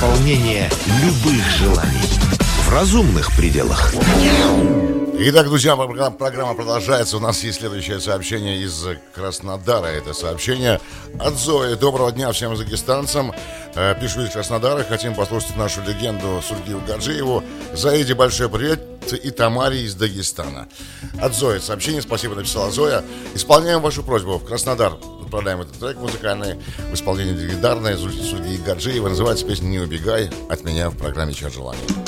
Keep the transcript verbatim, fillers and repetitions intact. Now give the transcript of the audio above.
исполнение любых желаний в разумных пределах. Итак, друзья, программа продолжается. У нас есть следующее сообщение из Краснодара. Это сообщение от Зои. Доброго дня всем дагестанцам. Пишу из Краснодара. Хотим послушать нашу легенду Сургиеву Гаджиеву. Заиде большой привет и Тамаре из Дагестана. От Зои сообщение. Спасибо, написала Зоя. Исполняем вашу просьбу. В Краснодар отправляем этот трек музыкальный в исполнении легендарной Сургиевы Гаджиевой. Называется песня «Не убегай от меня» в программе «Чат желаний».